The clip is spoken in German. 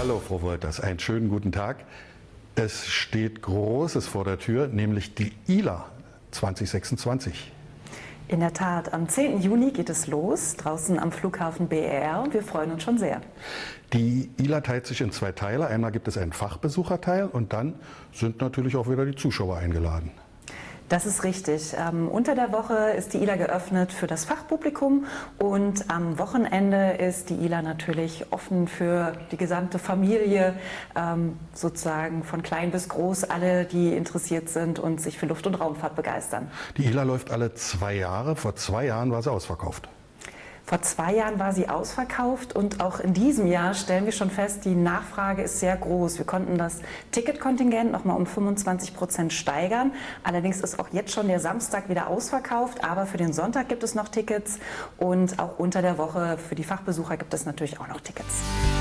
Hallo Frau Wolters, einen schönen guten Tag. Es steht Großes vor der Tür, nämlich die ILA 2026. In der Tat, am 10. Juni geht es los, draußen am Flughafen BER. Wir freuen uns schon sehr. Die ILA teilt sich in zwei Teile. Einmal gibt es einen Fachbesucherteil und dann sind natürlich auch wieder die Zuschauer eingeladen. Das ist richtig. Unter der Woche ist die ILA geöffnet für das Fachpublikum und am Wochenende ist die ILA natürlich offen für die gesamte Familie, sozusagen von klein bis groß, alle, die interessiert sind und sich für Luft- und Raumfahrt begeistern. Die ILA läuft alle 2 Jahre. Vor 2 Jahren war sie ausverkauft. Vor 2 Jahren war sie ausverkauft und auch in diesem Jahr stellen wir schon fest, die Nachfrage ist sehr groß. Wir konnten das Ticketkontingent noch mal um 25% steigern. Allerdings ist auch jetzt schon der Samstag wieder ausverkauft, aber für den Sonntag gibt es noch Tickets und auch unter der Woche für die Fachbesucher gibt es natürlich auch noch Tickets.